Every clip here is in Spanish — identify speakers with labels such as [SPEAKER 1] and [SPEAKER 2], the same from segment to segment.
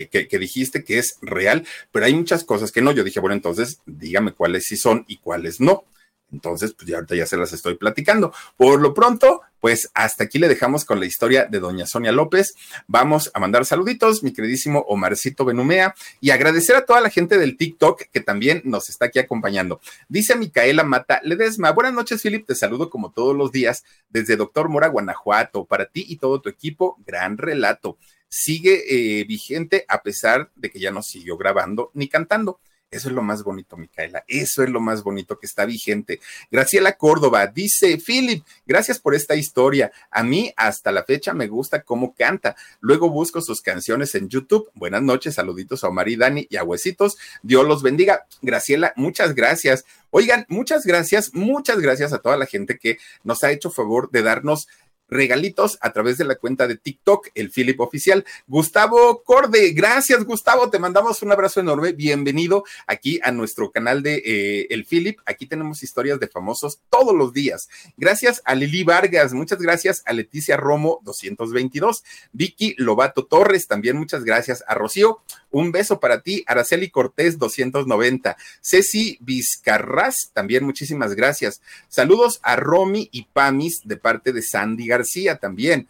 [SPEAKER 1] que dijiste que es real, pero hay muchas cosas que no. Yo dije, bueno, entonces dígame cuáles sí son y cuáles no. Entonces, pues ya ahorita ya se las estoy platicando. Por lo pronto, pues hasta aquí le dejamos con la historia de doña Sonia López. Vamos a mandar saluditos, mi queridísimo Omarcito Benumea, y agradecer a toda la gente del TikTok que también nos está aquí acompañando. Dice Micaela Mata Ledesma, buenas noches, Philip, te saludo como todos los días desde Doctor Mora, Guanajuato. Para ti y todo tu equipo, gran relato. Sigue vigente a pesar de que ya no siguió grabando ni cantando. Eso es lo más bonito, Micaela. Eso es lo más bonito, que está vigente. Graciela Córdoba dice, Philip, gracias por esta historia. A mí hasta la fecha me gusta cómo canta. Luego busco sus canciones en YouTube. Buenas noches, saluditos a Omar y Dani y a Huesitos. Dios los bendiga. Graciela, muchas gracias. Oigan, muchas gracias a toda la gente que nos ha hecho favor de darnos regalitos a través de la cuenta de TikTok, el Philip Oficial. Gustavo Corde, gracias Gustavo, te mandamos un abrazo enorme, bienvenido aquí a nuestro canal de el Philip. Aquí tenemos historias de famosos todos los días. Gracias a Lili Vargas, muchas gracias a Leticia Romo 222, Vicky Lobato Torres, también muchas gracias a Rocío, un beso para ti, Araceli Cortés 290, Ceci Vizcarraz, también muchísimas gracias. Saludos a Romy y Pamis de parte de Sandy García también,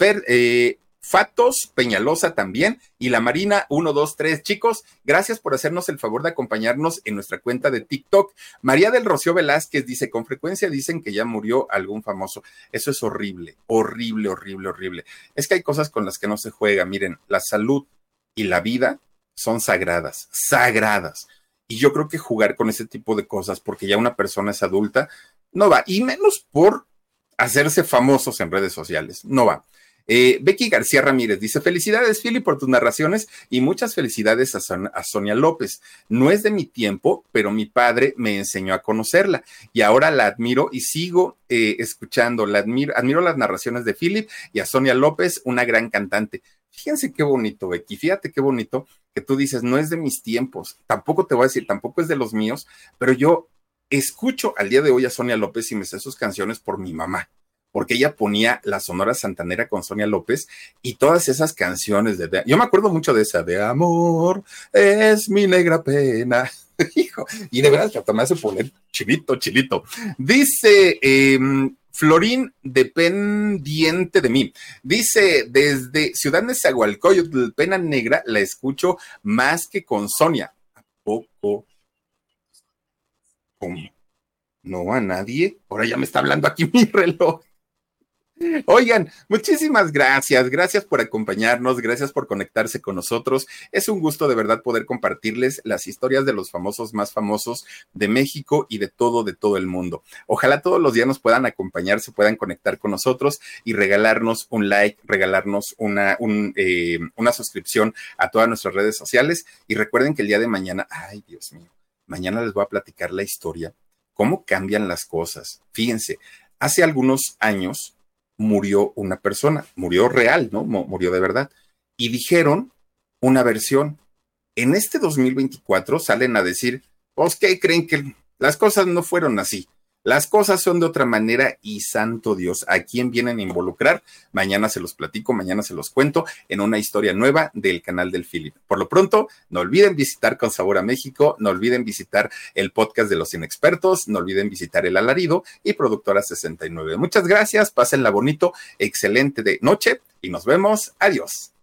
[SPEAKER 1] Fatos Peñalosa también, y la Marina 123. Chicos, gracias por hacernos el favor de acompañarnos en nuestra cuenta de TikTok. María del Rocío Velázquez dice, con frecuencia dicen que ya murió algún famoso. Eso es horrible, horrible, horrible, horrible. Es que hay cosas con las que no se juega. Miren, la salud y la vida son sagradas, sagradas. Y yo creo que jugar con ese tipo de cosas, porque ya una persona es adulta, no va, y menos por hacerse famosos en redes sociales, no va. Becky García Ramírez dice, felicidades, Philip, por tus narraciones y muchas felicidades a Sonia López. No es de mi tiempo, pero mi padre me enseñó a conocerla y ahora la admiro y sigo escuchando. Admiro las narraciones de Philip y a Sonia López, una gran cantante. Fíjense qué bonito, Becky, fíjate qué bonito que tú dices, no es de mis tiempos, tampoco te voy a decir, tampoco es de los míos, pero yo escucho al día de hoy a Sonia López y me sé sus canciones por mi mamá, porque ella ponía la Sonora Santanera con Sonia López y todas esas canciones yo me acuerdo mucho de esa, de amor es mi negra pena, hijo, y de verdad que hasta me hace poner chilito. Dice Florín, dependiente de mí. Dice, desde Ciudad Nezahualcóyotl, Pena Negra, la escucho más que con Sonia. ¿A poco? ¿Cómo? No, a nadie. Ahora ya me está hablando aquí mi reloj. Oigan, muchísimas gracias por acompañarnos, gracias por conectarse con nosotros. Es un gusto de verdad poder compartirles las historias de los famosos más famosos de México y de todo el mundo. Ojalá todos los días nos puedan acompañar, se puedan conectar con nosotros y regalarnos un like, regalarnos una suscripción a todas nuestras redes sociales. Y recuerden que el día de mañana, ay Dios mío, mañana les voy a platicar la historia, cómo cambian las cosas. Fíjense, hace algunos años murió una persona, murió real, ¿no? Murió de verdad. Y dijeron una versión. En este 2024 salen a decir, pues, ¿qué creen? Que las cosas no fueron así. Las cosas son de otra manera y santo Dios, ¿a quién vienen a involucrar? Mañana se los platico, mañana se los cuento en una historia nueva del canal del Philip. Por lo pronto, no olviden visitar Con Sabor a México, no olviden visitar el podcast de los inexpertos, no olviden visitar El Alarido y Productora 69. Muchas gracias, pásenla bonito, excelente de noche y nos vemos. Adiós.